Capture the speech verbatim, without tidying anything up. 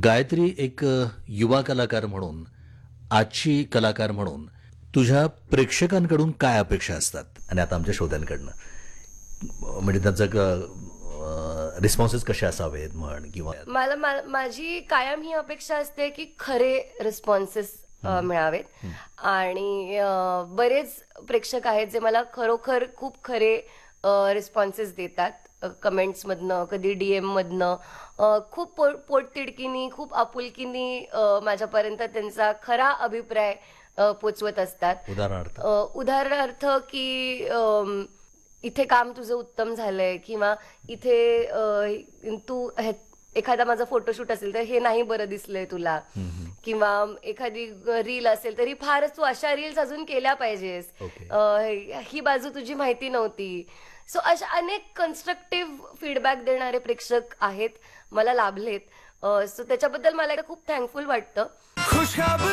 गायत्री एक अ, युवा कलाकार म्हणून, आजची कलाकार म्हणून तुझ्या प्रेक्षकांकडून काय अपेक्षा असतात आणि आता आमच्या श्रोत्यांकडनं? अ, म्हणजे त्यांचं रिस्पॉन्सेस कसे असावेत म्हण किंवा मला मा- माझी कायम ही अपेक्षा असते की खरे रिस्पॉन्सेस मिळावेत आणि अ, बरेच प्रेक्षक आहेत जे मला खरोखर खूप खरे रिस्पॉन्सेस देतात कमेंट्समधनं, कधी डी एममधनं. अ, खूप पो पोटतिडकीनी, खूप आपुलकीनी अ, माझ्यापर्यंत त्यांचा खरा अभिप्राय अ, पोचवत असतात. उदाहरणार्थ? अ, उदाहरणार्थ की अम, इथे काम तुझं उत्तम झालंय किंवा इथे अ, तू हे एखादा माझा फोटोशूट असेल तर हे नाही बरं दिसलंय तुला, किंवा एखादी रील असेल तरी फारच तू अशा रील्स अजून केल्या पाहिजेस, ओके. अ, ही बाजू तुझी माहिती नव्हती. सो अशा अनेक कन्स्ट्रक्टिव्ह फीडबॅक देणारे प्रेक्षक आहेत, मला लाभलेत. सो त्याच्याबद्दल मला खूप थँकफुल वाटतं.